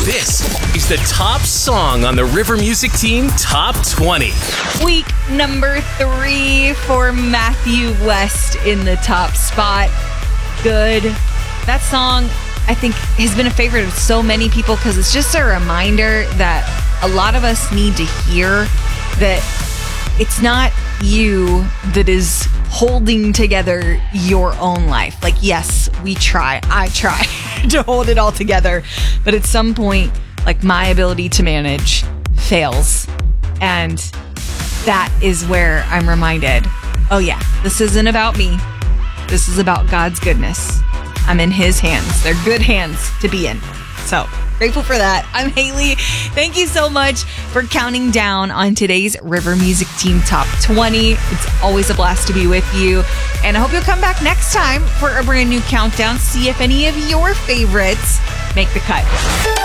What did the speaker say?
This is the top song on the River Music Team Top 20. Week number 3 for Matthew West in the top spot. Good. That song, I think, has been a favorite of so many people because it's just a reminder that a lot of us need to hear that it's not you that is holding together your own life. Like, yes, I try to hold it all together, but at some point, like, my ability to manage fails. And that is where I'm reminded, oh yeah, this isn't about me. This is about God's goodness. I'm in His hands. They're good hands to be in. So grateful for that. I'm Haley. Thank you so much for counting down on today's River Music Team Top 20. It's always a blast to be with you. And I hope you'll come back next time for a brand new countdown. See if any of your favorites make the cut.